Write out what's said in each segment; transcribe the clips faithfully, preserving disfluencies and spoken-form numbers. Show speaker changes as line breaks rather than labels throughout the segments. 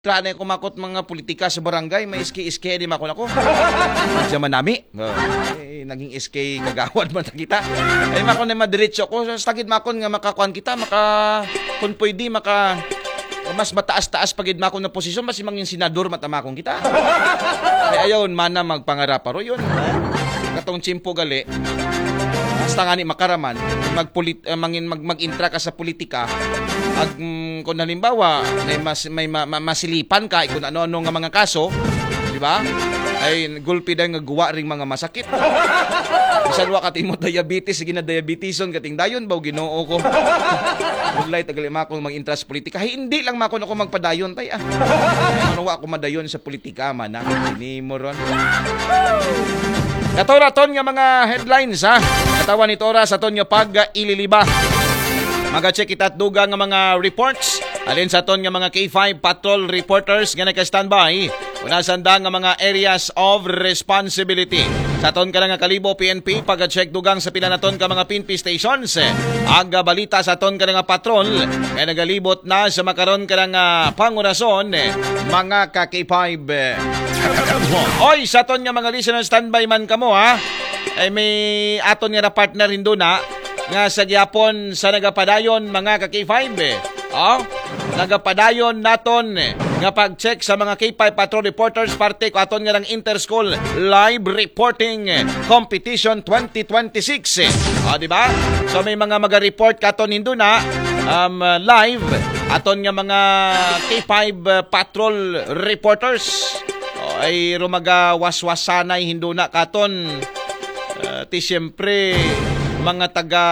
Trane kumakot mga politika sa barangay, may iski-iski di makon ako. Diyan manami. Uh, eh, naging iski kagawad man ta kita. Ay makon na madiretso ko sa tagid makon nga makakuan kita, maka kun pwede maka mas mataas-taas pagid makon na posisyon mas mangin senador matamakon kita. Ay ayon mana magpangarap paro yun. Katong chimpo gali. Basta nga ni makaraman, magpulit uh, mangin mag mag-intra ka sa politika. Ag um, kung halimbawa may mas may ma, ma, masilipan ka kung ano-ano nga mga kaso, di ba? Ay gulpi day nga guwa ring mga masakit. Bisan wa ka timo diabetes, sige na diabetison kating dayon baw Ginoo ko. Buglay tagali ma ko mag-intra sa politika. Hey, hindi lang ma ko ako magpadayon tay ah. Ano wa ako madayon sa politika man ah. Ini mo ron. Kato-raton nga mga headlines ha. Katawan ni Tora sa ton nga pag-ililiba. Mag-check kita at duga nga mga reports. Alin sa ton nga mga K five patrol reporters nga naka-standby. Una sanda nga mga areas of responsibility. Sa ton ka nga kalibo P N P pag-check dugang sa pila na ton ka mga P N P stations. Aga balita sa ton ka nga patrol nga nagalibot na sa makaron ka nga pangurason mga ka K five. Oy, sa ton nga mga listeners standby man kamo ha. Ay may aton nga na partner hindo na nga sa gyapon sa nagapadayon mga ka K five. Oh, nagapadayon naton nga pag-check sa mga K five patrol reporters parte ko aton nga ng Interschool Live Reporting Competition twenty twenty-six. Oh, di ba? So may mga maga-report katon hindo na um, live aton nga mga K five patrol reporters. Oh, ay rumaga waswasanay hindo na katon uh, ti siyempre mga taga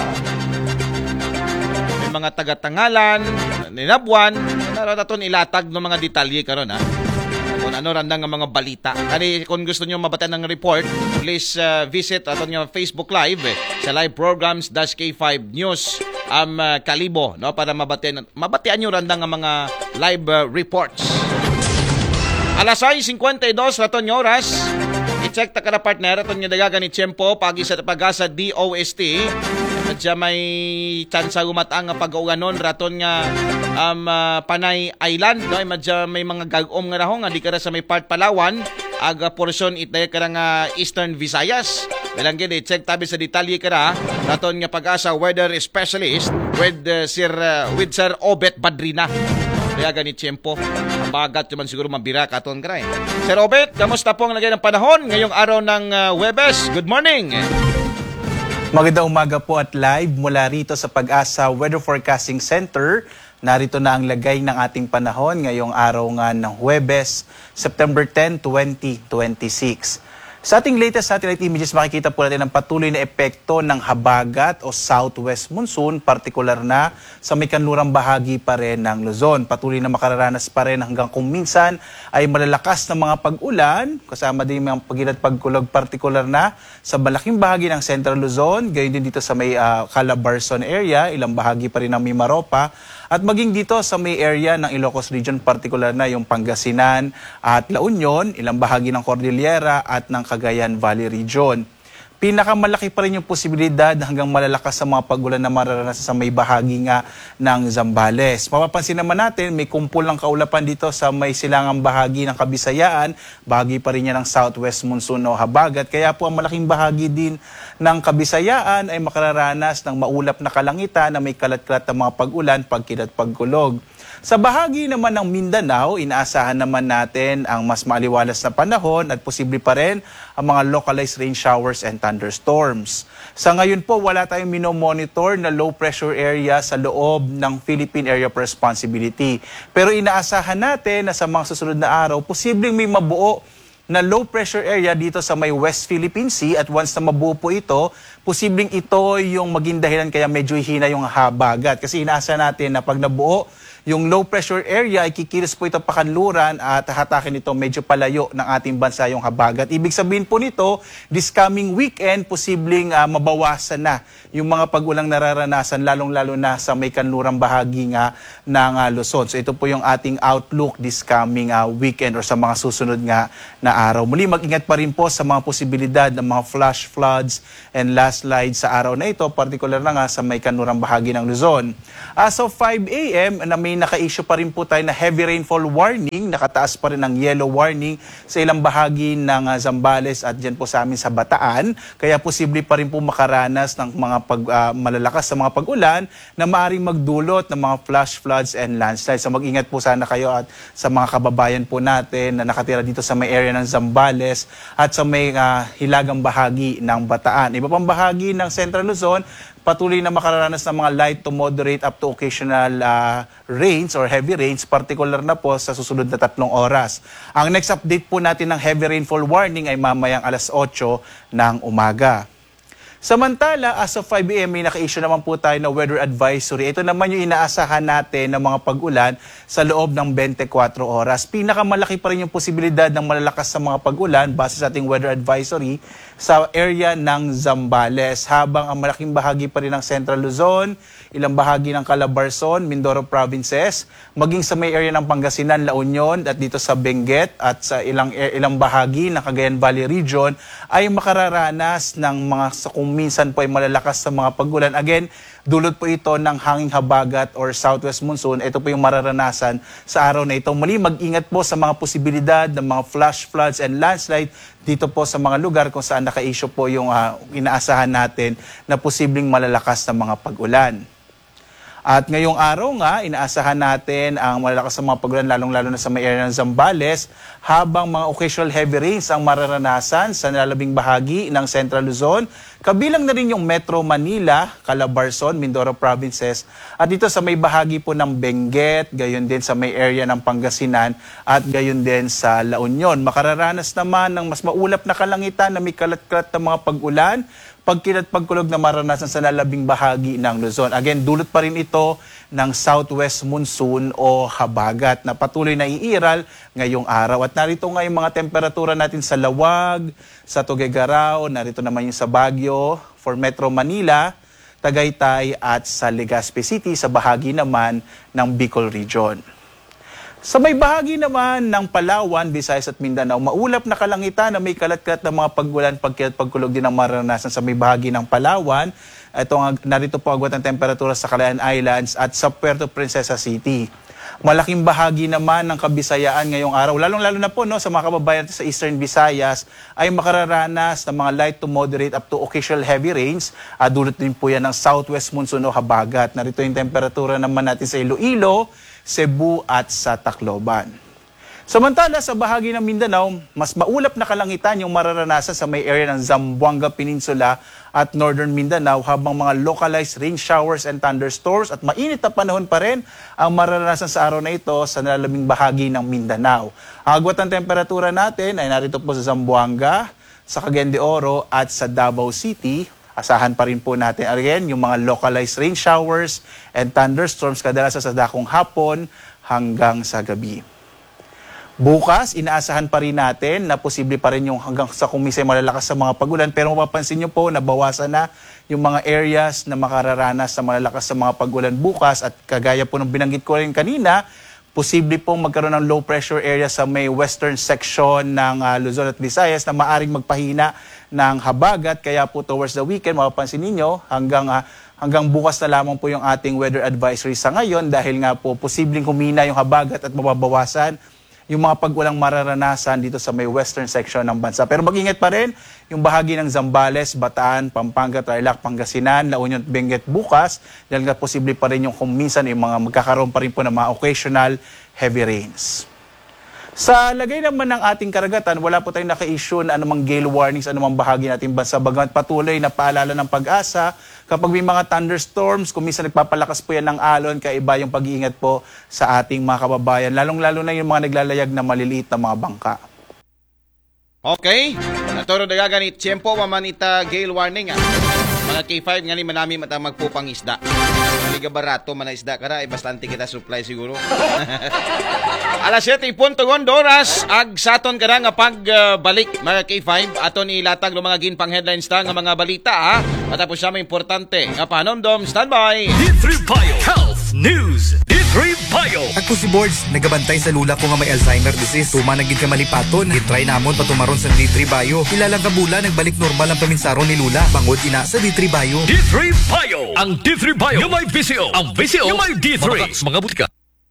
mga taga-Tangalan, Ninabuan, narataton ilatag ng mga detalye karon ha. Kung ano randang ng mga balita. Kani kung gusto niyo mabatan ng report, please uh, visit aton nga Facebook Live eh, sa live programs dash K five News am um, uh, Kalibo no para mabatian mabatian niyo randang ng mga live uh, reports. Alas sais cincuenta y dos raton nga oras. I-check ta kada partner aton nga dagagan ni Tiempo pagi sa pag-asa D O S T. Medyo may tsansa gumatang nga pag-uganon raton nga um, uh, Panay Island no medyo may mga gagom nga raho nga di kara sa may part Palawan aga portion itay kara nga Eastern Visayas. Bilang gid check tabi sa detalye kara raton nga pag-asa weather specialist with uh, Sir uh, with Sir Obet Badrina. Kaya ganit tiyempo. Bagat naman siguro mabira katon kara eh. Sir Obet, kamusta po ang lagay ng panahon ngayong araw ng uh, Huwebes? Good morning.
Magandang umaga po at live mula rito sa Pag-asa Weather Forecasting Center. Narito na ang lagay ng ating panahon ngayong araw nga ng Huwebes, September tenth, twenty twenty-six. Sa ating latest satellite images, makikita po natin ang patuloy na epekto ng habagat o southwest monsoon, partikular na sa may kanlurang bahagi pa rin ng Luzon. Patuloy na makararanas pa rin hanggang kung minsan ay malalakas na mga pag-ulan, kasama din mga pag-inat pagkulog, partikular na sa malaking bahagi ng Central Luzon, gayon din dito sa may uh, Calabarzon area, ilang bahagi pa rin ng Mimaropa, at maging dito sa may area ng Ilocos Region, partikular na yung Pangasinan at La Union, ilang bahagi ng Cordillera at ng Cagayan Valley Region. Pinakamalaki pa rin yung posibilidad hanggang malalakas sa mga pag-ulan na mararanasan sa may bahagi nga ng Zambales. Mapapansin naman natin, may kumpul ng kaulapan dito sa may silangang bahagi ng Kabisayaan, bahagi pa rin niya ng southwest monsoon o habagat. Kaya po ang malaking bahagi din ng Kabisayaan ay makararanas ng maulap na kalangitan na may kalat-kalat na mga pag-ulan, pagkilat, pagkulog. Sa bahagi naman ng Mindanao, inaasahan naman natin ang mas maaliwalas na panahon at posible pa rin ang mga localized rain showers and thunderstorms. Sa ngayon po, wala tayong minomonitor na low pressure area sa loob ng Philippine Area of Responsibility. Pero inaasahan natin na sa mga susunod na araw, posibleng may mabuo na low pressure area dito sa may West Philippine Sea at once na mabuo po ito, posibleng ito yung maging dahilan kaya medyo hina yung habagat. Kasi inaasahan natin na pag nabuo, yung low pressure area ay kikilos po ito pakanluran at hatakin ito medyo palayo ng ating bansa yung habagat. Ibig sabihin po nito, this coming weekend, posibleng uh, mabawasan na yung mga pag-ulang nararanasan, lalong-lalo na sa may kanlurang bahagi nga ng uh, Luzon. So ito po yung ating outlook this coming uh, weekend or sa mga susunod nga na araw. Muli, mag-ingat pa rin po sa mga posibilidad ng mga flash floods and landslides sa araw na ito, particular na nga sa may kanlurang bahagi ng Luzon. As of five a m na may may naka-issue pa rin po tayo na heavy rainfall warning, nakataas pa rin ang yellow warning sa ilang bahagi ng uh, Zambales at dyan po sa amin sa Bataan. Kaya posible pa rin po makaranas ng mga pag, uh, malalakas sa mga pag-ulan na maaaring magdulot ng mga flash floods and landslides. So mag-ingat po sana kayo at sa mga kababayan po natin na nakatira dito sa may area ng Zambales at sa may uh, hilagang bahagi ng Bataan. Iba pang bahagi ng Central Luzon, patuloy na makararanas ng mga light to moderate up to occasional uh, rains or heavy rains, particular na po sa susunod na tatlong oras. Ang next update po natin ng heavy rainfall warning ay mamayang alas otso ng umaga. Samantala, as of five a m may naka-issue naman po tayo na weather advisory. Ito naman yung inaasahan natin ng mga pag-ulan sa loob ng twenty-four oras. Pinakamalaki pa rin yung posibilidad ng malalakas sa mga pag-ulan base sa ating weather advisory sa area ng Zambales. Habang ang malaking bahagi pa rin ng Central Luzon, ilang bahagi ng Calabarzon, Mindoro provinces, maging sa may area ng Pangasinan, La Union at dito sa Benguet at sa ilang ilang bahagi ng Cagayan Valley region ay makararanas ng mga kung minsan po ay malalakas sa mga pag-ulan. Again, dulot po ito ng hanging habagat or southwest monsoon. Ito po yung mararanasan sa araw na ito. Muli, mag-ingat po sa mga posibilidad ng mga flash floods and landslide dito po sa mga lugar kung saan naka-issue po yung uh, inaasahan natin na posibleng malalakas na mga pag-ulan. At ngayong araw nga, inaasahan natin ang malalakas sa mga pag-ulan, lalong-lalo na sa may area ng Zambales, habang mga occasional heavy rains ang mararanasan sa nalalabing bahagi ng Central Luzon, kabilang na rin yung Metro Manila, Calabarzon, Mindoro provinces, at dito sa may bahagi po ng Benguet, gayon din sa may area ng Pangasinan, at gayon din sa La Union. Makararanas naman ng mas maulap na kalangitan na may kalat-kalat na mga pag-ulan, pagkilat pagkulog na maranasan sa nalabing bahagi ng Luzon. Again, dulot pa rin ito ng southwest monsoon o habagat na patuloy na iiral ngayong araw. At narito nga yung mga temperatura natin sa Lawag, sa Tuguegarao, narito naman yung sa Baguio, for Metro Manila, Tagaytay at sa Legazpi City sa bahagi naman ng Bicol Region. Sa may bahagi naman ng Palawan, Visayas at Mindanao, maulap na kalangitan na may kalat-kalat na mga pag-ulan, pagkilat, pagkulog din ang maranasan sa may bahagi ng Palawan. Ito nga, narito po agwat ang temperatura sa Calayan Islands at sa Puerto Princesa City. Malaking bahagi naman ng Kabisayaan ngayong araw, lalong-lalo na po no, sa mga kababayan sa Eastern Visayas, ay makararanas ng mga light to moderate up to occasional heavy rains. At dulot din po yan ng southwest monsoon o habagat. Narito yung temperatura naman natin sa Iloilo, Cebu at sa Tacloban. Samantala, sa bahagi ng Mindanao, mas maulap na kalangitan yung mararanasan sa may area ng Zamboanga Peninsula at Northern Mindanao, habang mga localized rain showers and thunderstorms at mainit na panahon pa rin ang mararanasan sa araw na ito sa nalalabing bahagi ng Mindanao. Ang agwat ng temperatura natin ay narito po sa Zamboanga, sa Cagayan de Oro at sa Davao City. Asahan pa rin po natin again yung mga localized rain showers and thunderstorms kadalasan sa dakong hapon hanggang sa gabi. Bukas, inaasahan pa rin natin na posible pa rin yung hanggang sa kumisay malalakas sa mga pag-ulan, pero mapapansin nyo po na bawasan na yung mga areas na makararanas sa malalakas sa mga pag-ulan bukas, at kagaya po ng binanggit ko rin kanina, posible pong magkaroon ng low pressure area sa may western section ng uh, Luzon at Visayas na maaring magpahina ng habagat. Kaya po towards the weekend, mapapansin ninyo, hanggang, uh, hanggang bukas na lamang po yung ating weather advisory sa ngayon, dahil nga po posibleng humina yung habagat at mababawasan yung mga pag-ulang mararanasan dito sa may western section ng bansa. Pero mag-ingat pa rin yung bahagi ng Zambales, Bataan, Pampanga, Tarlac, Pangasinan, La Union, Benguet bukas, dahil nga posible pa rin yung kung minsan yung mga magkakaroon pa rin po ng mga occasional heavy rains. Sa lagay naman ng ating karagatan, wala po tayong naka-issue na anumang gale warnings, anumang bahagi natin bansa. Bagamat patuloy na paalala ng pag-asa, kapag may mga thunderstorms, kung minsan nagpapalakas po yan ng alon, kaiba yung pag-iingat po sa ating mga kababayan, lalong-lalo na yung mga naglalayag na maliliit na mga bangka.
Okay, naturo na gaganit. Tiyempo, mamanita gale warning ah. Mga K five nga ni manami mata magpupang isda. Maliga barato man isda kara, eh, bastante kita supply siguro. Alas siyete punto oras, ag saton ka nga pagbalik uh, mga K five, aton ilatag ng mga ginpang headlines ta nga mga balita ha. Matapos siya may importante nga panomdom, standby.
D three Bio Health News. D three Bio.
Ako si Boards, nagabantay sa lula ko nga may Alzheimer disease. Tuma nagid ka malipaton, gitry namon patumaron sa D three Bio. Ilang kabula nagbalik normal ang paminsaron ni lula. Bangod ina sa D three Bio.
D three Bio. Ang D three Bio yung may V C O. Ang V C O yung may D three. Mga butika.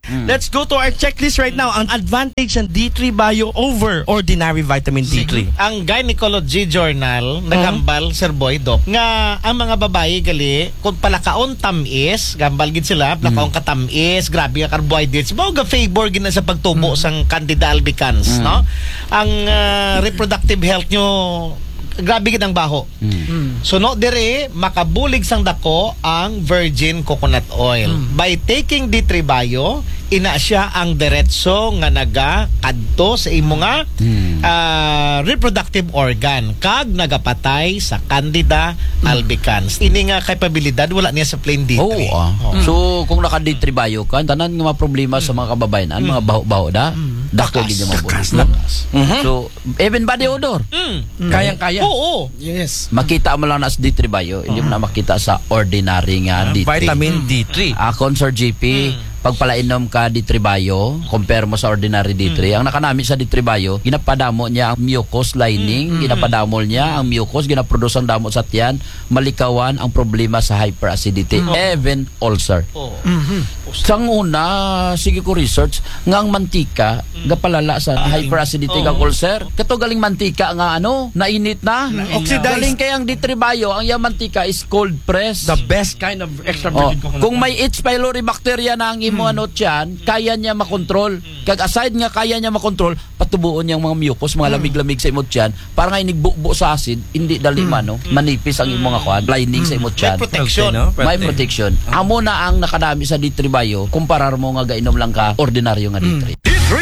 Let's go to our checklist right now. Ang advantage ng D three Bio over ordinary vitamin D three.
Ang Gynecology Journal nagambal Sir Boy Doc nga ang mga babae gali kung palakaon tamis gambal gid sila palakaon ka tamis grabe ka carbohydrates mao ga favor gid na sa pagtubo sang Candida albicans no ang uh, reproductive health nyo grabe gid ang baho. So no dire makabulig sang dako ang virgin coconut oil. By taking D three Bio, ina siya ang diretso nga naga kadto sa imo nga uh, reproductive organ kag nagapatay sa Candida albicans. Ini nga kapabilidad wala niya sa plain D three.
Oo. Ah. So kung naka D three Bio ka, tanan nga mga problema sa mga kababayan, mga baho-baho da, dako gid mo po. So even body odor, kayang-kaya.
Oo.
Yes.
Makita mo lang na sa D three Bio, hindi mo na makita sa ordinary nga D three.
Vitamin D three.
Akon Sir G P, pag palainom ka D three Bio, compare mo sa ordinary D three, ang nakanami sa D three Bio, ginapadamo niya ang mucous lining, ginapadamo niya ang mucous, ginaproduce ang damo sa tiyan, malikawan ang problema sa hyperacidity, even ulcer. Sang una, sige ko research, nga ang mantika, gapalala sa hyperacidity kag ulcer, kato galing mantika nga ano, nainit na,
Oxidized.
galing kay ang D three Bio, ang yung mantika is cold press.
The best kind of extra
Oh,
virgin coconut.
kung may H. pylori bacteria na ang imo ano tiyan, kaya niya makontrol. Kag aside nga kaya niya makontrol, patubuon niyang mga mucus, mga lamig-lamig sa imo tiyan, para nga inigbubo sa acid, hindi dali mano, manipis ang imo nga kuan, lining sa imo tiyan.
Protection.
Okay, no?
May protection. Amo na ang nakadami sa D three Bio, kumparar mo nga gainom lang ka ordinaryo nga D three.